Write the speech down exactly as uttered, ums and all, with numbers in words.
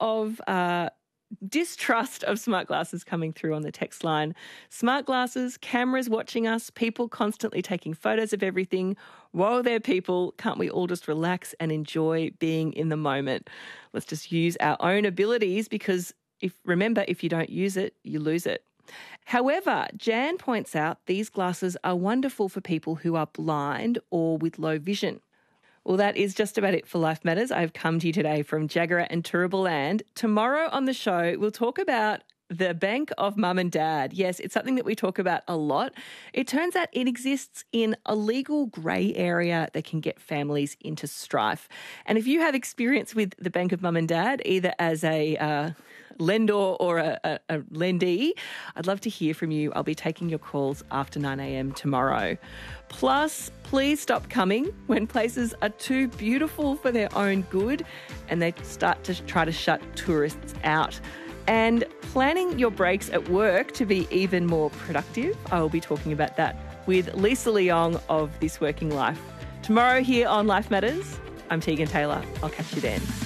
of uh, distrust of smart glasses coming through on the text line. Smart glasses, cameras watching us, people constantly taking photos of everything. Whoa there, people. Can't we all just relax and enjoy being in the moment? Let's just use our own abilities because if remember, if you don't use it, you lose it. However, Jan points out these glasses are wonderful for people who are blind or with low vision. Well, that is just about it for Life Matters. I've come to you today from Jagera and Turrbal Land. Tomorrow on the show, we'll talk about the Bank of Mum and Dad. Yes, it's something that we talk about a lot. It turns out it exists in a legal grey area that can get families into strife. And if you have experience with the Bank of Mum and Dad, either as a uh, lender or a, a, a lendee, I'd love to hear from you. I'll be taking your calls after nine a.m. tomorrow. Plus, please stop coming when places are too beautiful for their own good and they start to try to shut tourists out. And planning your breaks at work to be even more productive. I will be talking about that with Lisa Leong of This Working Life. Tomorrow here on Life Matters, I'm Tegan Taylor. I'll catch you then.